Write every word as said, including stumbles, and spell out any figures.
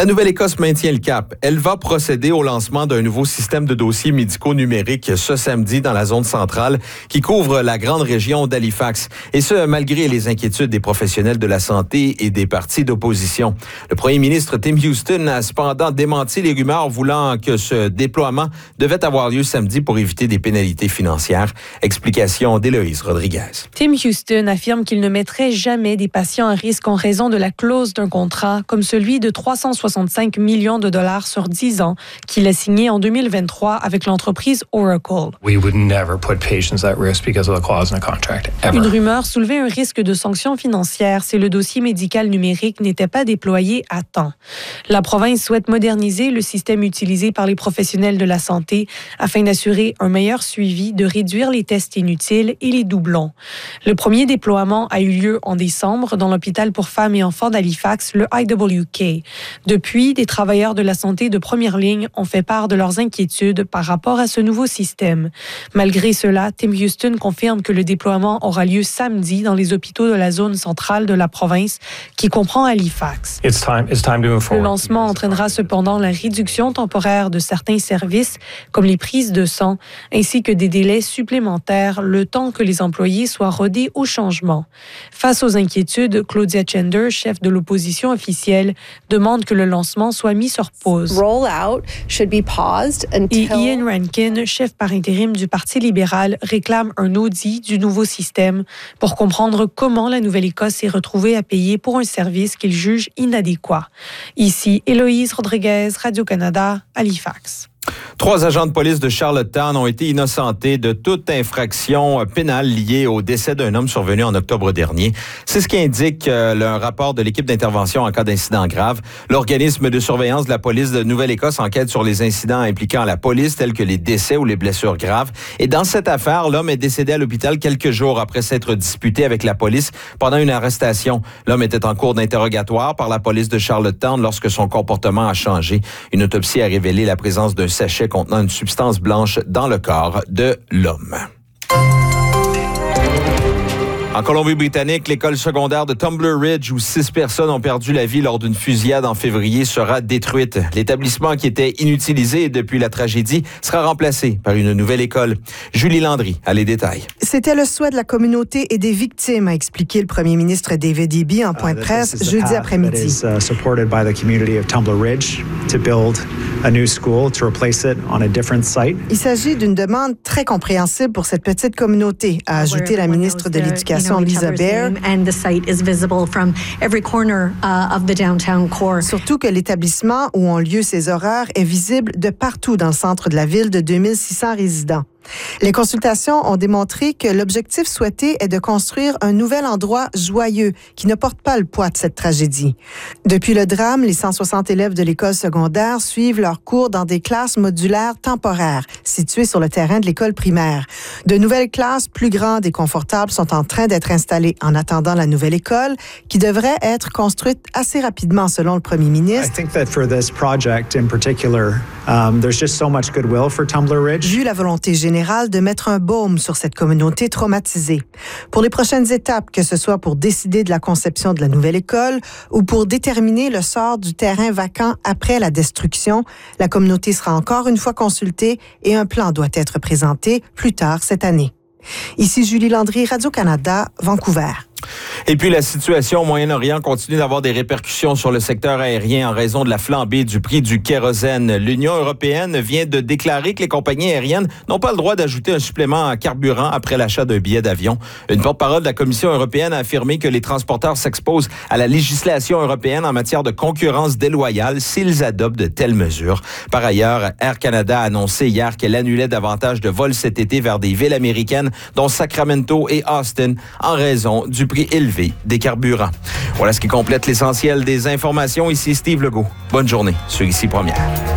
La Nouvelle-Écosse maintient le cap. Elle va procéder au lancement d'un nouveau système de dossiers médicaux numériques ce samedi dans la zone centrale qui couvre la grande région d'Halifax. Et ce, malgré les inquiétudes des professionnels de la santé et des partis d'opposition. Le premier ministre Tim Houston a cependant démenti les rumeurs voulant que ce déploiement devait avoir lieu samedi pour éviter des pénalités financières. Explication d'Héloïse Rodriguez. Tim Houston affirme qu'il ne mettrait jamais des patients à risque en raison de la clause d'un contrat comme celui de trois cent soixante-cinq millions de dollars sur dix ans qu'il a signé en deux mille vingt-trois avec l'entreprise Oracle. We would never put patients at risk because of a clause in a contract, ever. Une rumeur soulevait un risque de sanctions financières si le dossier médical numérique n'était pas déployé à temps. La province souhaite moderniser le système utilisé par les professionnels de la santé afin d'assurer un meilleur suivi, de réduire les tests inutiles et les doublons. Le premier déploiement a eu lieu en décembre dans l'hôpital pour femmes et enfants d'Halifax, le I W K. Depuis, des travailleurs de la santé de première ligne ont fait part de leurs inquiétudes par rapport à ce nouveau système. Malgré cela, Tim Houston confirme que le déploiement aura lieu samedi dans les hôpitaux de la zone centrale de la province qui comprend Halifax. It's time, it's time to move forward. Le lancement entraînera cependant la réduction temporaire de certains services comme les prises de sang ainsi que des délais supplémentaires le temps que les employés soient rodés au changement. Face aux inquiétudes, Claudia Chender, chef de l'opposition officielle, demande que le lancement soit mis sur pause. Rollout should be paused until... Et Ian Rankin, chef par intérim du Parti libéral, réclame un audit du nouveau système pour comprendre comment la Nouvelle-Écosse s'est retrouvée à payer pour un service qu'il juge inadéquat. Ici, Héloïse Rodriguez, Radio-Canada, Halifax. Trois agents de police de Charlottetown ont été innocentés de toute infraction pénale liée au décès d'un homme survenu en octobre dernier. C'est ce qu'indique euh, un rapport de l'équipe d'intervention en cas d'incident grave. L'organisme de surveillance de la police de Nouvelle-Écosse enquête sur les incidents impliquant la police, tels que les décès ou les blessures graves. Et dans cette affaire, l'homme est décédé à l'hôpital quelques jours après s'être disputé avec la police pendant une arrestation. L'homme était en cours d'interrogatoire par la police de Charlottetown lorsque son comportement a changé. Une autopsie a révélé la présence d'un sachet contenant une substance blanche dans le corps de l'homme. En Colombie-Britannique, l'école secondaire de Tumbler Ridge, où six personnes ont perdu la vie lors d'une fusillade en février, sera détruite. L'établissement qui était inutilisé depuis la tragédie sera remplacé par une nouvelle école. Julie Landry a les détails. C'était le souhait de la communauté et des victimes, a expliqué le premier ministre David Eby en point de presse jeudi après-midi. Il s'agit d'une demande très compréhensible pour cette petite communauté, a ajouté la ministre de l'Éducation Lisa Baird. Surtout que l'établissement où ont lieu ces horaires est visible de partout dans le centre de la ville de deux mille six cents résidents. Les consultations ont démontré que l'objectif souhaité est de construire un nouvel endroit joyeux qui ne porte pas le poids de cette tragédie. Depuis le drame, les cent soixante élèves de l'école secondaire suivent leurs cours dans des classes modulaires temporaires situées sur le terrain de l'école primaire. De nouvelles classes plus grandes et confortables sont en train d'être installées en attendant la nouvelle école qui devrait être construite assez rapidement selon le premier ministre. I think that for this project in particular, um, there's just so much goodwill for Tumbler Ridge. Vu la volonté générale de mettre un baume sur cette communauté traumatisée. Pour les prochaines étapes, que ce soit pour décider de la conception de la nouvelle école ou pour déterminer le sort du terrain vacant après la destruction, la communauté sera encore une fois consultée et un plan doit être présenté plus tard cette année. Ici Julie Landry, Radio-Canada, Vancouver. Et puis, la situation au Moyen-Orient continue d'avoir des répercussions sur le secteur aérien en raison de la flambée du prix du kérosène. L'Union européenne vient de déclarer que les compagnies aériennes n'ont pas le droit d'ajouter un supplément à carburant après l'achat d'un billet d'avion. Une porte-parole de la Commission européenne a affirmé que les transporteurs s'exposent à la législation européenne en matière de concurrence déloyale s'ils adoptent de telles mesures. Par ailleurs, Air Canada a annoncé hier qu'elle annulait davantage de vols cet été vers des villes américaines, dont Sacramento et Austin, en raison du prix élevé des carburants. Voilà ce qui complète l'essentiel des informations. Ici Steve Legault. Bonne journée sur Ici Première.